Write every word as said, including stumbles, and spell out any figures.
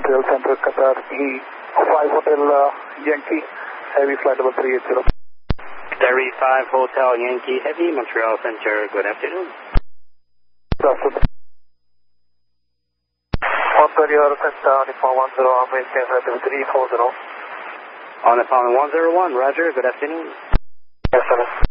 Montreal Center, Qatar, E five Hotel uh, Yankee, Heavy Flight Level three eighty. thirty-five Hotel Yankee Heavy, Montreal Center, good afternoon. Good afternoon. Montreal, your Center, Nippon one zero, American Flight Level three four zero. On the phone one zero one, Roger, good afternoon. Yes, sir.